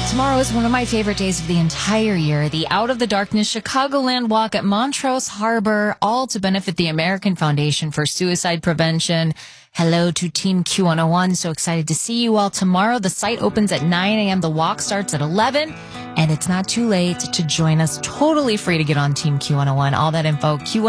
Tomorrow is one of my favorite days of the entire year. The Out of the Darkness Chicagoland Walk at Montrose Harbor, all to benefit the American Foundation for Suicide Prevention. Hello to Team Q101. So excited to see you all tomorrow. The site opens at 9 a.m. The walk starts at 11. And it's not too late to join us. Totally free to get on Team Q101. All that info, Q101.